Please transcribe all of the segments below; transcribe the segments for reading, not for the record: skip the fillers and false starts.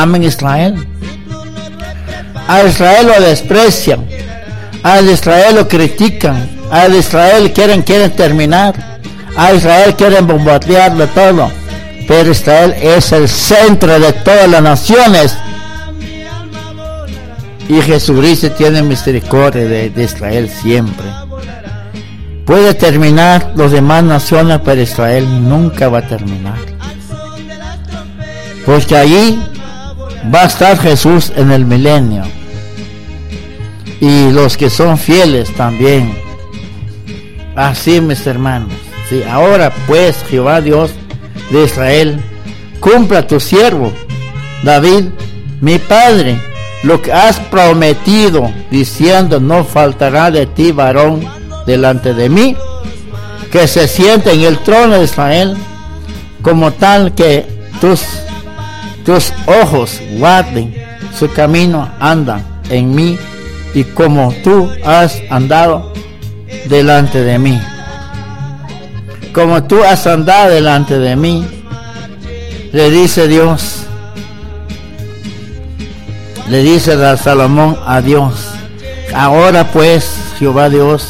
aman a Israel. A Israel lo desprecian, a Israel lo critican, a Israel quieren terminar, a Israel quieren bombardearlo todo, pero Israel es el centro de todas las naciones, y Jesucristo tiene misericordia de Israel siempre. Puede terminar las demás naciones, pero Israel nunca va a terminar, porque allí va a estar Jesús en el milenio, y los que son fieles también. Así, mis hermanos, sí, ahora pues, Jehová Dios de Israel, cumpla a tu siervo David, mi padre, lo que has prometido, diciendo: no faltará de ti varón delante de mí, que se siente en el trono de Israel, como tal que tus ojos guarden su camino, andan en mí, y como tú has andado delante de mí. Como tú has andado delante de mí, le dice Dios, le dice a Salomón a Dios: ahora pues, Jehová Dios,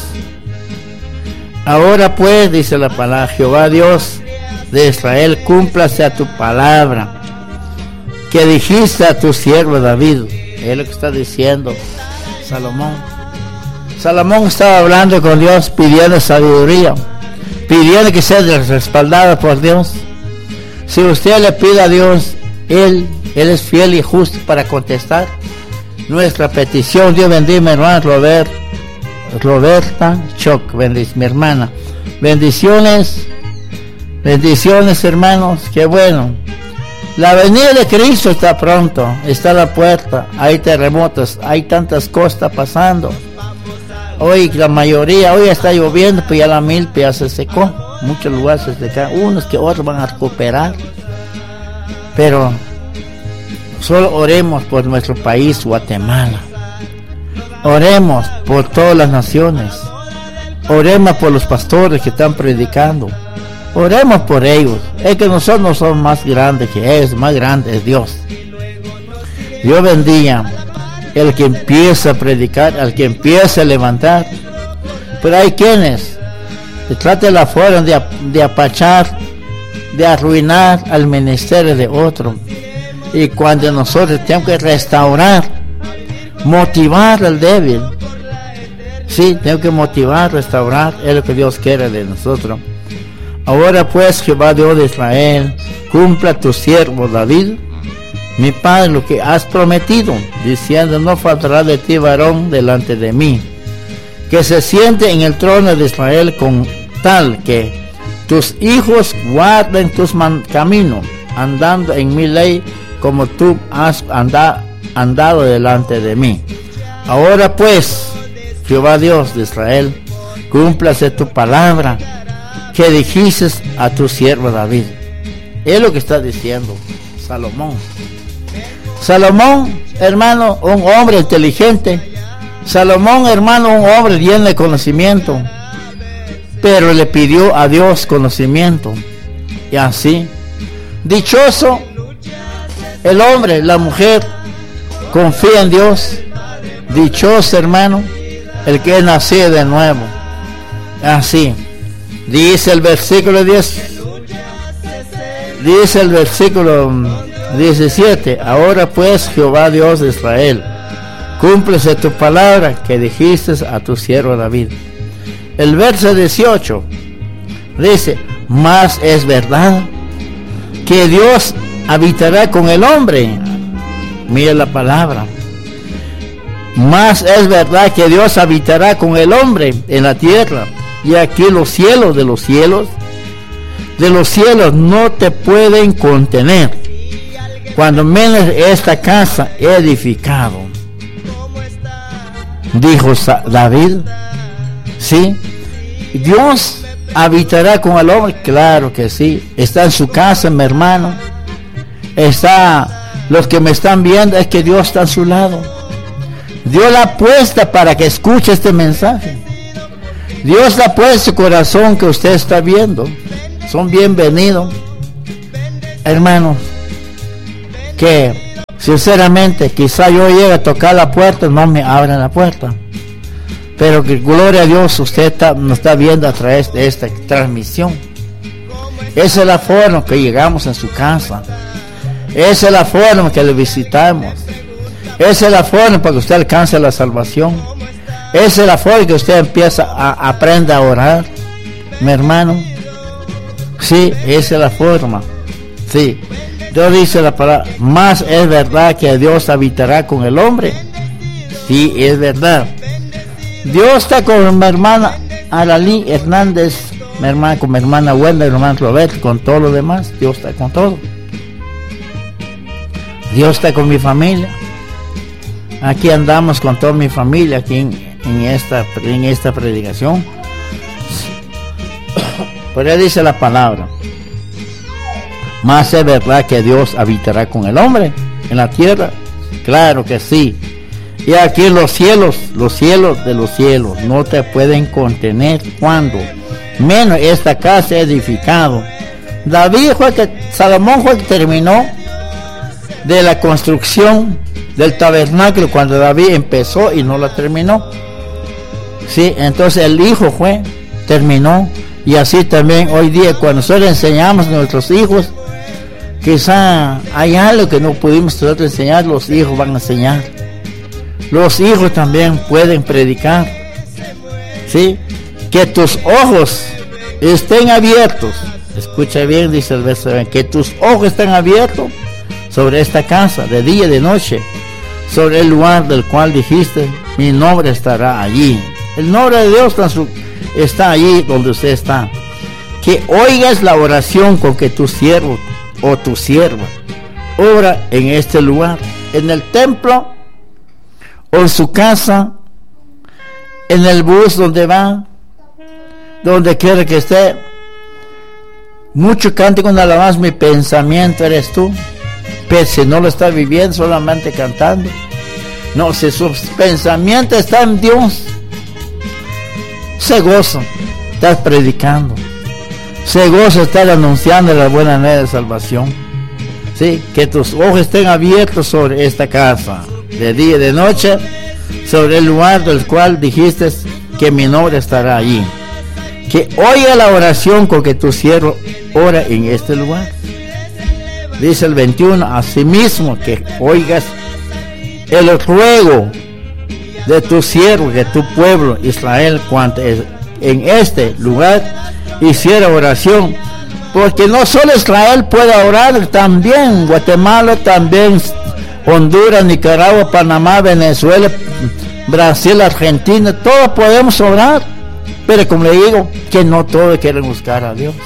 ahora pues, dice la palabra, Jehová Dios de Israel, cúmplase a tu palabra que dijiste a tu siervo David. Es lo que está diciendo Salomón. Salomón estaba hablando con Dios, pidiendo sabiduría, pidiendo que sea respaldado por Dios. Si usted le pide a Dios, Él es fiel y justo para contestar nuestra petición. Dios bendiga a mi hermana Roberta Choc, mi hermana. Bendiciones, hermanos, qué bueno. La venida de Cristo está pronto, está a la puerta. Hay terremotos, hay tantas cosas pasando. Hoy la mayoría, hoy está lloviendo, pues ya la milpa ya se secó. Muchos lugares se secaron, unos que otros van a recuperar. Pero solo oremos por nuestro país, Guatemala. Oremos por todas las naciones. Oremos por los pastores que están predicando. Oremos por ellos. Es que nosotros no somos más grandes que ellos, más grande es Dios. Dios bendiga el que empieza a predicar, al que empieza a levantar. Pero hay quienes tratan la forma de apachar, de arruinar al ministerio de otro. Y cuando nosotros tenemos que restaurar, motivar al débil, sí, tenemos que motivar, restaurar, es lo que Dios quiere de nosotros. Ahora pues, Jehová Dios de Israel, cumpla tu siervo David, mi padre, lo que has prometido, diciendo: no faltará de ti varón delante de mí, que se siente en el trono de Israel, con tal que tus hijos guarden tus caminos, andando en mi ley, como tú has andado delante de mí. Ahora pues, Jehová Dios de Israel, cúmplase tu palabra que dijiste a tu siervo David. Es lo que está diciendo Salomón. Salomón, hermano, un hombre inteligente. Salomón, hermano, un hombre lleno de conocimiento, pero le pidió a Dios conocimiento. Y así, dichoso el hombre, la mujer, confía en Dios. Dichoso, hermano, el que es nacido de nuevo. Así dice el versículo 10, dice el versículo 17: ahora pues, Jehová Dios de Israel, cúmplese tu palabra que dijiste a tu siervo David. El verso 18 dice: mas es verdad que Dios habitará con el hombre. Mira la palabra. Mas es verdad que Dios habitará con el hombre en la tierra. Y aquí los cielos de los cielos no te pueden contener, cuando menos esta casa he edificado. Dijo David, ¿sí? Dios habitará con el hombre, claro que sí. Está en su casa, mi hermano. Está, los que me están viendo, es que Dios está a su lado. Dios la apuesta para que escuche este mensaje. Dios la puesta en su corazón que usted está viendo. Son bienvenidos, hermanos, que Sinceramente, quizá yo llegue a tocar la puerta, no me abran la puerta. Pero que gloria a Dios, usted nos está viendo a través de esta transmisión. Esa es la forma que llegamos a su casa. Esa es la forma que le visitamos. Esa es la forma para que usted alcance la salvación. Esa es la forma que usted empieza a aprender a orar, mi hermano. Sí, esa es la forma. Sí. Dios dice la palabra, más es verdad que Dios habitará con el hombre. Sí, es verdad. Dios está con mi hermana Aralí Hernández, mi hermana, con mi hermana Wenda, mi hermano Roberto, con todo lo demás. Dios está con todo. Dios está con mi familia. Aquí andamos con toda mi familia, aquí en esta predicación. Por ahí dice la palabra, más es verdad que Dios habitará con el hombre en la tierra. Claro que sí. Y aquí los cielos de los cielos no te pueden contener cuando menos esta casa edificado. Salomón fue que terminó de la construcción del tabernáculo cuando David empezó y no la terminó. Sí, entonces el hijo terminó. Y así también hoy día cuando nosotros enseñamos a nuestros hijos, quizá hay algo que no pudimos nosotros enseñar, los hijos van a enseñar. Los hijos también pueden predicar. ¿Sí? Que tus ojos estén abiertos. Escucha bien, dice el verso, que tus ojos estén abiertos sobre esta casa, de día y de noche, sobre el lugar del cual dijiste, mi nombre estará allí. El nombre de Dios está allí donde usted está. Que oigas la oración con que tu siervo o tu sierva ora en este lugar, en el templo, o en su casa, en el bus donde va, donde quiera que esté. Mucho cántico nada más, mi pensamiento eres tú. Pero si no lo está viviendo, solamente cantando. No, si su pensamiento está en Dios, se goza, estás predicando, se goza estar anunciando la buena nueva de salvación. Sí, que tus ojos estén abiertos sobre esta casa, de día y de noche, sobre el lugar del cual dijiste que mi nombre estará allí. Que oiga la oración con que tu siervo ora en este lugar. Dice el 21, asimismo que oigas el ruego de tu siervo, que tu pueblo Israel, cuando en este lugar hiciera oración, porque no solo Israel puede orar, también Guatemala, también Honduras, Nicaragua, Panamá, Venezuela, Brasil, Argentina, todos podemos orar, pero como le digo, que no todos quieren buscar a Dios.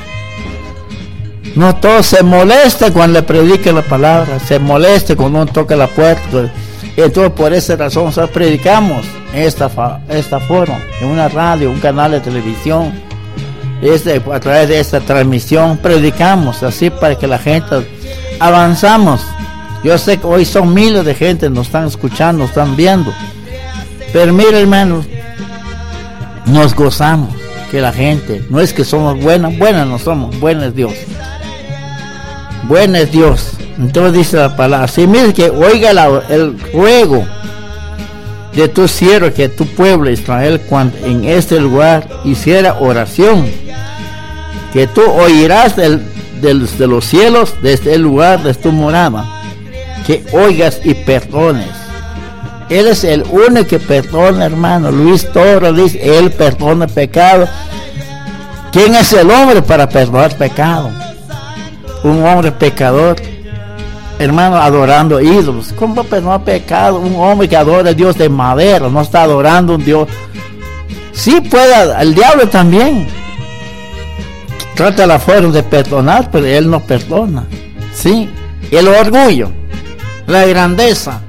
No todos se molestan cuando le predique la palabra, se molesta cuando uno toca la puerta. Entonces por esa razón nosotros predicamos esta forma, en una radio, un canal de televisión, a través de esta transmisión predicamos así para que la gente avanzamos. Yo sé que hoy son miles de gente nos están escuchando, nos están viendo, pero mire hermanos, nos gozamos que la gente, no es que somos buenas no somos, buenas es Dios. Bueno es Dios. Entonces dice la palabra, así mismo que oiga el ruego de tu siervo, que tu pueblo Israel, cuando en este lugar hiciera oración, que tú oirás de los cielos, desde el lugar de tu morada, que oigas y perdones. Él es el único que perdona, hermano. Luis Toro dice, Él perdona pecado. ¿Quién es el hombre para perdonar pecado? Un hombre pecador, hermano, adorando ídolos. ¿Cómo va a perdonar pecado? Un hombre que adora a Dios de madera, no está adorando a un Dios. Sí puede, el diablo también trata la forma de perdonar, pero él no perdona. Sí, el orgullo, la grandeza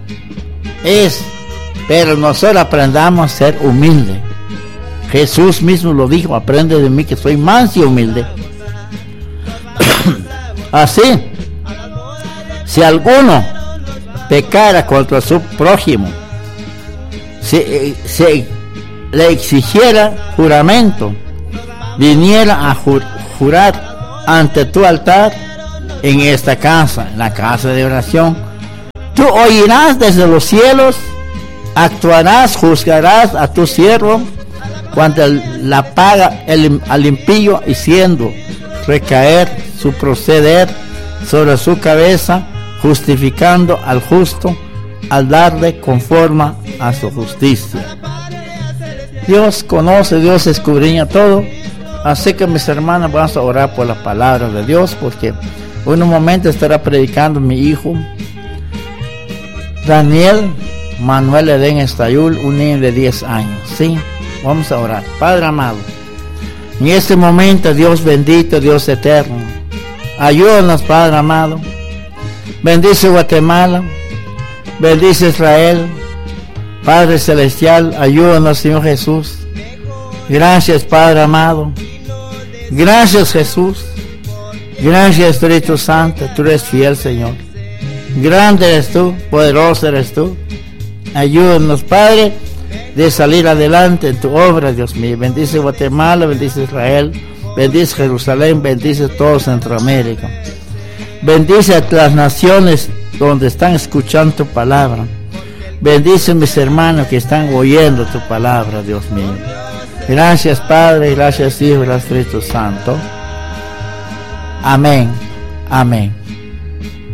pero nosotros aprendamos a ser humildes. Jesús mismo lo dijo, aprende de mí que soy manso y humilde. Así, si alguno pecara contra su prójimo, si le exigiera juramento, viniera a jurar ante tu altar en esta casa, en la casa de oración, Tú oirás desde los cielos, actuarás, juzgarás a tu siervo cuando la paga al impío, haciendo recaer su proceder sobre su cabeza, justificando al justo al darle conforme a su justicia. Dios conoce, Dios escudriña todo. Así que mis hermanos, vamos a orar por la palabra de Dios, porque en un momento estará predicando mi hijo Daniel Manuel Edén Estayul, un niño de 10 años. ¿Sí? Vamos a orar. Padre amado, en este momento, Dios bendito, Dios eterno, ayúdanos, Padre amado. Bendice Guatemala, bendice Israel. Padre celestial, ayúdanos, Señor Jesús. Gracias, Padre amado. Gracias, Jesús. Gracias, Espíritu Santo. Tú eres fiel, Señor. Grande eres tú, poderoso eres tú. Ayúdanos, Padre, de salir adelante en tu obra, Dios mío. Bendice Guatemala, bendice Israel, bendice Jerusalén, bendice todo Centroamérica. Bendice a las naciones donde están escuchando tu palabra. Bendice a mis hermanos que están oyendo tu palabra, Dios mío. Gracias, Padre, gracias, Hijo y Espíritu Santo. Amén. Amén.